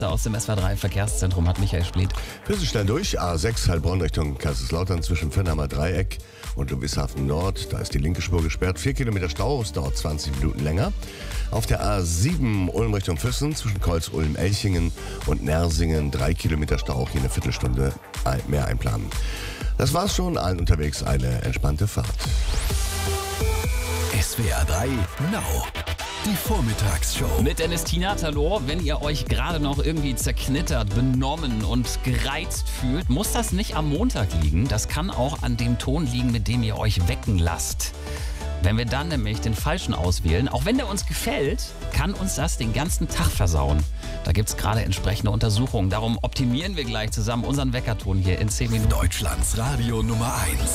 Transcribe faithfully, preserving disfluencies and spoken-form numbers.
Aus dem S W R drei Verkehrszentrum hat Michael Spliet. Wir sind schnell durch. A sechs Heilbronn Richtung Kaiserslautern zwischen Fennheimer Dreieck und Ludwigshafen Nord. Da ist die linke Spur gesperrt. Vier Kilometer Stau, es dauert zwanzig Minuten länger. Auf der A sieben Ulm Richtung Füssen zwischen Kreuz-Ulm-Elchingen und Nersingen. Drei Kilometer Stau, auch hier eine Viertelstunde mehr einplanen. Das war's schon. Allen unterwegs eine entspannte Fahrt. S W R drei Now. Die Vormittagsshow. Mit Dennis Tienert, hallo. Wenn ihr euch gerade noch irgendwie zerknittert, benommen und gereizt fühlt, muss das nicht am Montag liegen. Das kann auch an dem Ton liegen, mit dem ihr euch wecken lasst. Wenn wir dann nämlich den falschen auswählen, auch wenn der uns gefällt, kann uns das den ganzen Tag versauen. Da gibt es gerade entsprechende Untersuchungen. Darum optimieren wir gleich zusammen unseren Weckerton hier in zehn Minuten. Deutschlands Radio Nummer eins.